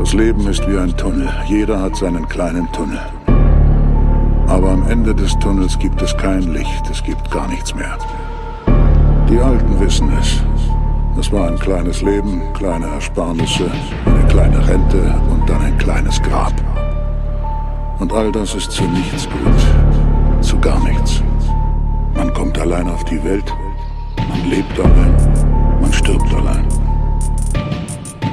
Das Leben ist wie ein Tunnel. Jeder hat seinen kleinen Tunnel. Aber am Ende des Tunnels gibt es kein Licht, es gibt gar nichts mehr. Die Alten wissen es. Es war ein kleines Leben, kleine Ersparnisse, eine kleine Rente und dann ein kleines Grab. Und all das ist zu nichts gut, zu gar nichts. Man kommt allein auf die Welt, man lebt allein, man stirbt allein.